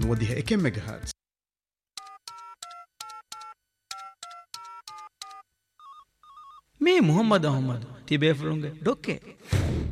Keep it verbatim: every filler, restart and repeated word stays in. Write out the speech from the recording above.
نوديها إكم ميجا هرتز. මේ මොහම්මද අහමද් තිබේ ෆලුන්ගේ ඩොක්කේ